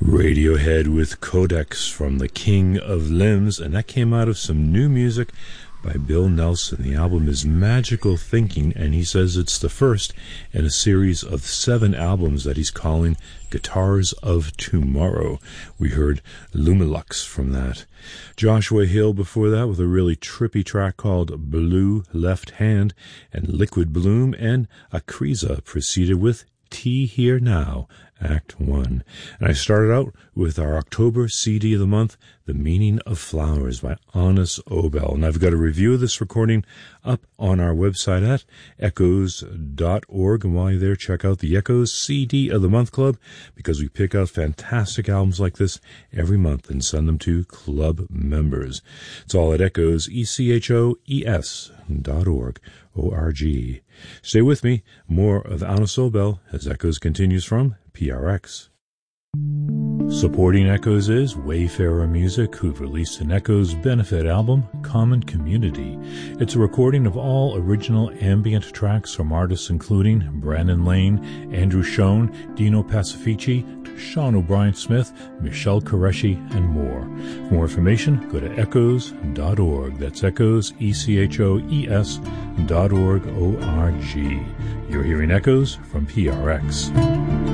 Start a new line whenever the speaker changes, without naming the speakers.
Radiohead with Codex from The King of Limbs, and that came out of some new music by Bill Nelson. The album is Magical Thinking, and he says it's the first in a series of 7 albums that he's calling Guitars of Tomorrow. We heard Lumilux from that. Joshua Hill before that with a really trippy track called Blue Left Hand, and Liquid Bloom and Akriza preceded with Tea Here Now, Act 1. And I started out with our October CD of the month, The Meaning of Flowers by Anis Obel. And I've got a review of this recording up on our website at echoes.org. And while you're there, check out the Echoes CD of the Month Club, because we pick out fantastic albums like this every month and send them to club members. It's all at Echoes, ECHOES.org. O-R-G. Stay with me. More of Anis Obel as Echoes continues from PRX. Supporting Echoes is Wayfarer Music, who've released an Echoes benefit album, Common Community. It's a recording of all original ambient tracks from artists including Brandon Lane, Andrew Schoen, Dino Pacifici, Sean O'Brien Smith, Michelle Qureshi, and more. For more information, go to echoes.org. That's Echoes, ECHOES.org, O-R-G. You're hearing Echoes from PRX.